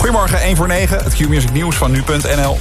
Goedemorgen, 1 voor 9. Het Q-music nieuws van nu.nl.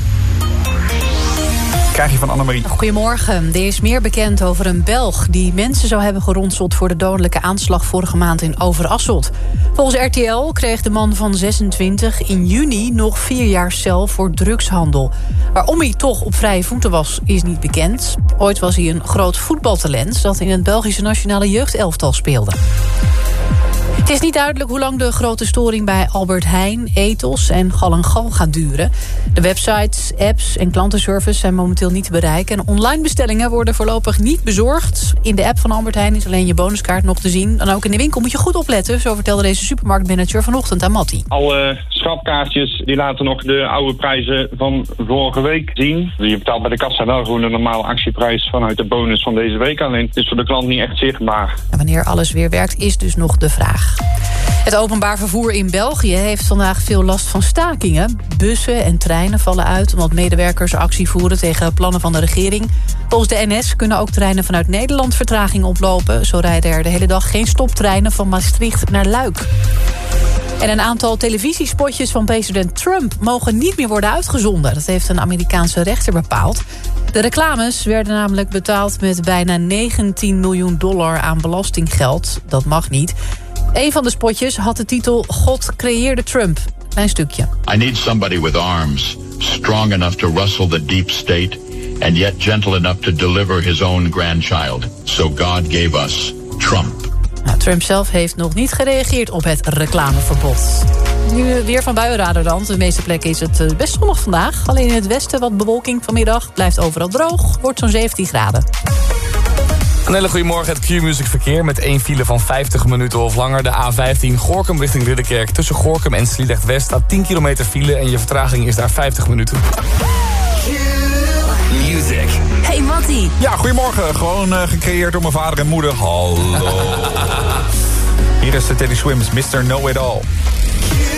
Krijg je van Annemarie. Goedemorgen. Er is meer bekend over een Belg die mensen zou hebben geronseld voor de dodelijke aanslag vorige maand in Overasselt. Volgens RTL kreeg de man van 26 in juni nog 4 jaar cel voor drugshandel. Waarom hij toch op vrije voeten was, is niet bekend. Ooit was hij een groot voetbaltalent dat in het Belgische nationale jeugdelftal speelde. Het is niet duidelijk hoe lang de grote storing bij Albert Heijn, Ethos en Gal & Gal gaat duren. De websites, apps en klantenservice zijn momenteel niet te bereiken. En online bestellingen worden voorlopig niet bezorgd. In de app van Albert Heijn is alleen je bonuskaart nog te zien. En ook in de winkel moet je goed opletten. Zo vertelde deze supermarktmanager vanochtend aan Matti. Alle schapkaartjes die laten nog de oude prijzen van vorige week zien. Je betaalt bij de kassa wel gewoon de normale actieprijs vanuit de bonus van deze week. Alleen het is voor de klant niet echt zichtbaar. En wanneer alles weer werkt is dus nog de vraag. Het openbaar vervoer in België heeft vandaag veel last van stakingen. Bussen en treinen vallen uit omdat medewerkers actie voeren tegen plannen van de regering. Volgens de NS kunnen ook treinen vanuit Nederland vertraging oplopen. Zo rijden er de hele dag geen stoptreinen van Maastricht naar Luik. En een aantal televisiespotjes van president Trump mogen niet meer worden uitgezonden. Dat heeft een Amerikaanse rechter bepaald. De reclames werden namelijk betaald met bijna $19 miljoen aan belastinggeld. Dat mag niet. Een van de spotjes had de titel God creëerde Trump. Klein stukje. I need somebody with arms, strong enough to rustle the deep state, and yet gentle enough to deliver his own grandchild. So God gave us Trump. Nou, Trump zelf heeft nog niet gereageerd op het reclameverbod. Nu weer van buienradar dan. Op de meeste plekken is het best zonnig vandaag. Alleen in het westen wat bewolking vanmiddag. Blijft overal droog. Wordt zo'n 17 graden. Een hele goede morgen, het Q-music verkeer met 1 file van 50 minuten of langer. De A15 Gorinchem richting Ridderkerk. Tussen Gorinchem en Sliedrecht West staat 10 kilometer file en je vertraging is daar 50 minuten. Q-music. Hey Mattie. Ja, goedemorgen. Gewoon gecreëerd door mijn vader en moeder. Hallo. Hier is Teddy Swims, Mr. Know It All.